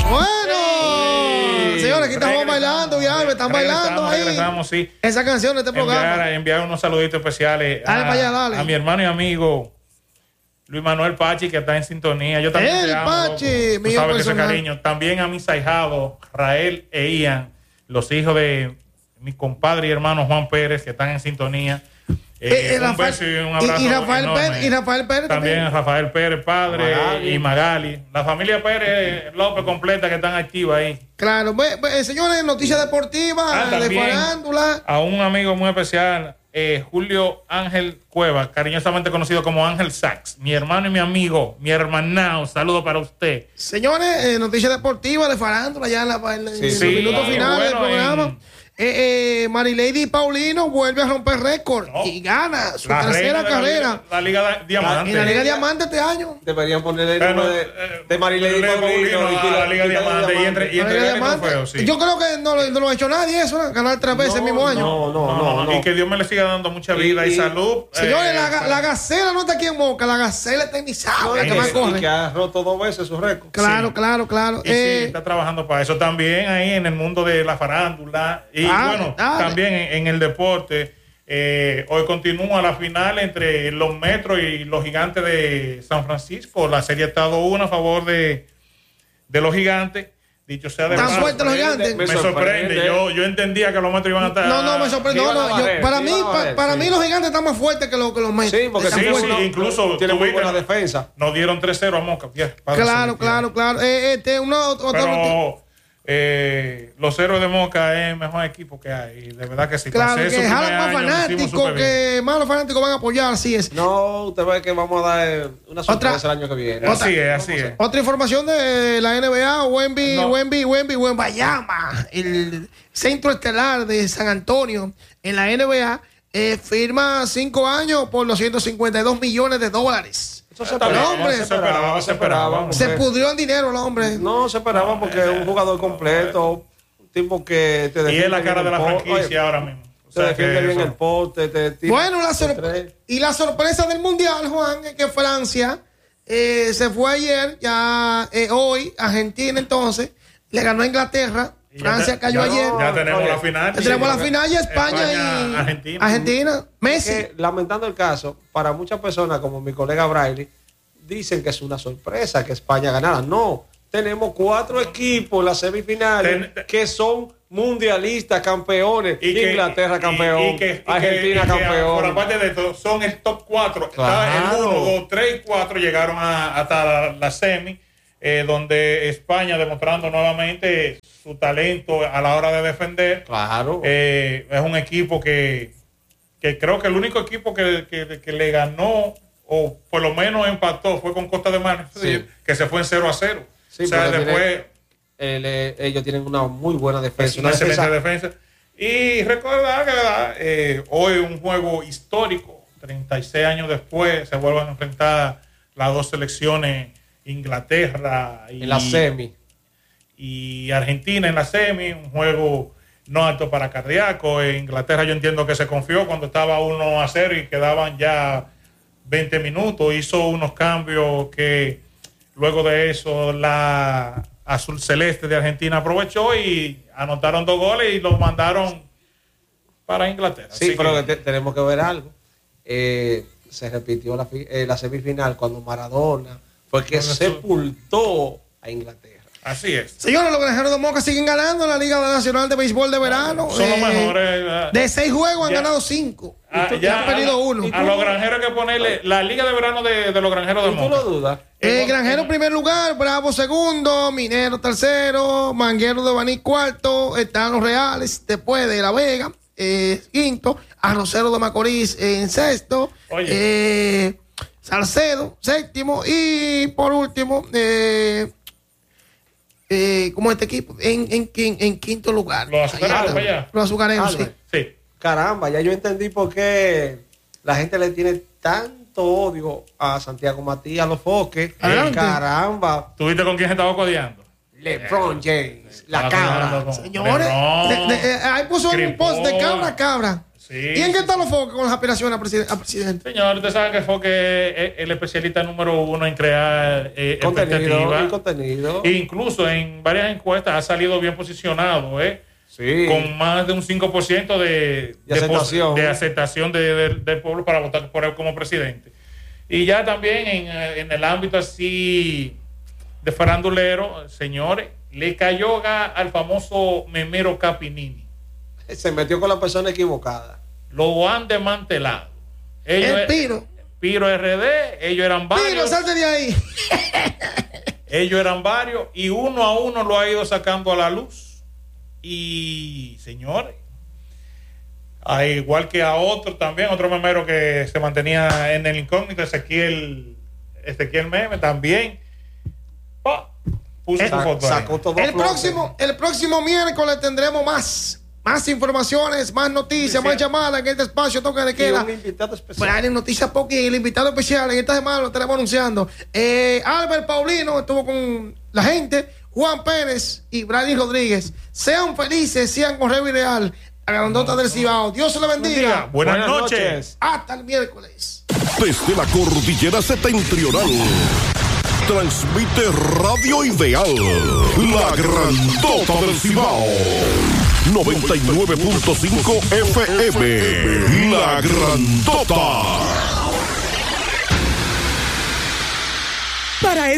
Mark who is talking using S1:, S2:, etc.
S1: Bueno, señores, aquí estamos bailando, ya me están bailando ahí.
S2: Regresamos, sí.
S1: Esa canción de este programa.
S2: Enviar unos saluditos especiales a mi hermano y amigo Luis Manuel Pachi, que está en sintonía. Yo también te amo,
S1: Pachi,
S2: tú sabes que ese cariño. También a mis ahijados, Rael e Ian, los hijos de mi compadre y hermano Juan Pérez, que están en sintonía. Un beso y un abrazo.
S1: Y Rafael Pérez
S2: también. Rafael Pérez, padre, y Magali. La familia Pérez López completa que están activas ahí.
S1: Claro, señores, noticias deportivas, de farándula.
S2: A un amigo muy especial, Julio Ángel Cueva, cariñosamente conocido como Ángel Sachs, mi hermano y mi amigo, mi hermanao, saludo para usted.
S1: Señores, noticias deportivas de farándula ya en los minutos finales del programa. Marilady Paulino vuelve a romper récord y gana su tercera carrera.
S2: La Liga Diamante.
S1: En la Liga Diamante este año.
S3: Deberían ponerle el nombre de Marilady Paulino
S2: a la Liga Diamante. Y entre trofeos, sí.
S1: Yo creo que no lo ha hecho nadie eso, ganar 3 veces el mismo año.
S2: No. Y que Dios me le siga dando mucha vida y salud.
S1: Señores, la Gacela no está aquí en Moca, la Gacela está en Misao,
S3: y que ha roto 2 veces su récord.
S1: Claro.
S2: Y sí, está trabajando para eso también ahí en el mundo de la farándula. Y también en el deporte, hoy continúa la final entre los Metros y los Gigantes de San Francisco. La serie ha estado 1 a favor de los Gigantes. Dicho sea de
S1: ¿Tan fuertes los Gigantes?
S2: Me sorprende. Yo entendía que los Metros iban a estar.
S1: No, me sorprende. Para mí los Gigantes están más fuertes que los Metros.
S3: Sí, porque
S2: incluso
S3: tienen muy buena defensa.
S2: Nos dieron 3-0 a Moca.
S1: Claro.
S2: Los Héroes de Moca es el mejor equipo que hay. De verdad que sí.
S1: Claro, que jalan más fanáticos, que más los fanáticos van a apoyar, así es.
S3: No, usted ve que vamos a dar una sorpresa el año que viene.
S2: Así es.
S1: Otra información de la NBA, Wembyama, el centro estelar de San Antonio en la NBA, firma 5 años por los $152 millones.
S3: Eso se esperaba.
S1: Se pudrió en dinero el hombre.
S3: No, se esperaba porque es un jugador completo, un tipo que te defiende.
S2: Y es la cara de la franquicia ahora mismo.
S3: Te defiende bien el poste.
S1: Bueno, la sorpresa del Mundial, Juan, es que Francia se fue ayer, hoy, Argentina entonces, le ganó a Inglaterra. Francia cayó ayer.
S2: Ya tenemos la final.
S1: Tenemos la final y España y Argentina. Messi.
S3: Que, lamentando el caso, para muchas personas como mi colega Braille, dicen que es una sorpresa que España ganara. No, tenemos 4 equipos en la semifinal que son mundialistas, campeones. Inglaterra campeón, Argentina campeón.
S2: Por aparte de esto, son el top 4.
S3: Claro.
S2: El 1, 2, 3 y 4 llegaron hasta la semi. Donde España demostrando nuevamente su talento a la hora de defender.
S3: Claro.
S2: Es un equipo que creo que el único equipo que le ganó o por lo menos empató fue con Costa de Marfil, que se fue en 0-0.
S3: Sí,
S2: o sea, después
S3: ellos tienen una muy buena defensa.
S2: Una excelente defensa. Y recordar que hoy un juego histórico, 36 años después, se vuelven a enfrentar las dos selecciones, Inglaterra
S3: en la semi
S2: y Argentina en la semi, un juego no apto para cardíaco. En Inglaterra yo entiendo que se confió cuando estaba 1-0 y quedaban ya 20 minutos, hizo unos cambios que luego de eso la azul celeste de Argentina aprovechó y anotaron 2 goles y los mandaron para Inglaterra.
S3: Sí, así pero que tenemos que ver algo. Se repitió la semifinal cuando Maradona fue que sepultó a Inglaterra.
S2: Así es.
S1: Señores, los Granjeros de Moca siguen ganando en la Liga Nacional de Béisbol de Verano.
S2: Son los mejores.
S1: De 6 juegos han ganado 5. Ya han perdido 1.
S2: A los Granjeros hay que ponerle la Liga de Verano de los Granjeros de Moca.
S3: ¿Tú lo dudas?
S1: Granjero en primer lugar, Bravo segundo, Minero tercero, Manguero de Baní cuarto, están los Reales después de La Vega, quinto, Arrocero de Macorís en sexto, Salcedo séptimo y por último como este equipo en quinto lugar.
S2: Los azucareros allá.
S1: Los azucareros,
S2: sí.
S3: Caramba, ya yo entendí por qué la gente le tiene tanto odio a Santiago Matías, a los Foques. Caramba.
S2: ¿Tuviste con quién se estaba codeando?
S3: LeBron James, la cabra.
S1: Señores, ahí puso un post de cabra. Sí, ¿y en qué está los Foque con las aspiraciones a presidente?
S2: Señor, usted sabe que Foque es el especialista número 1 en crear
S3: contenido.
S2: Incluso en varias encuestas ha salido bien posicionado,
S3: Sí.
S2: Con más de un 5% de aceptación del pueblo para votar por él como presidente. Y ya también en el ámbito así de farandulero, señores, le cayó al famoso memero Capinini.
S3: Se metió con la persona equivocada.
S2: Lo han desmantelado. Piro RD, ellos eran varios.
S1: Piro, salte de ahí.
S2: Ellos eran varios y uno a uno lo ha ido sacando a la luz. Y, señores, igual que a otro memero que se mantenía en el incógnito, Ezequiel Meme, también puso su foto.
S3: Sacó todo
S1: el próximo miércoles tendremos más informaciones, más noticias, más llamadas en este espacio Toque de Queda.
S3: Un invitado especial.
S1: Bueno, noticias porque el invitado especial en esta semana lo estaremos anunciando. Albert Paulino estuvo con la gente, Juan Pérez y Brady Rodríguez. Sean felices, sean con Revi Real, la grandota del Cibao. Dios se le bendiga.
S2: Buenas noches.
S1: Hasta el miércoles.
S4: Desde la cordillera septentrional, transmite Radio Ideal, la grandota del Cibao. 99.5 FM, la grandota.
S5: Para